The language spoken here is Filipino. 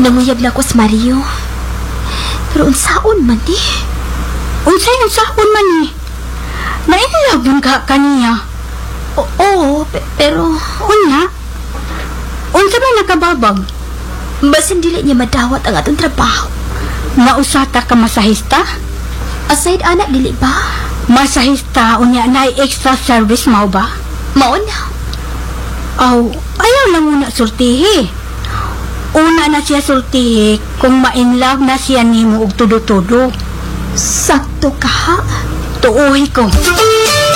Nanguyab na ko sa Mario. Pero unsaon man ni? Unsay-unsaon man ni? Nainlove ka kaniya? Oo, pero... Unya? Unsa man nakababag? Basin dili niya madawat ang atong trabaho. Nausata ka masahista? Aside anak dili ba? Masahista, unya na extra service mao ba? Mao na. Aw, ayaw lang muna sultihi. Una na siya sultihi kung ma-inlove na siya nimo og tudo-tudo. Sakto ka ha? Tuuhi ko.